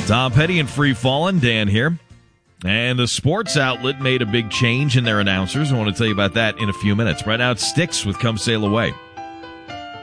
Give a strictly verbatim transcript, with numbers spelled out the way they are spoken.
Tom Petty and Free Fallin', Dan here. And the sports outlet made a big change in their announcers. I want to tell you about that in a few minutes. Right now, it's Styx with Come Sail Away.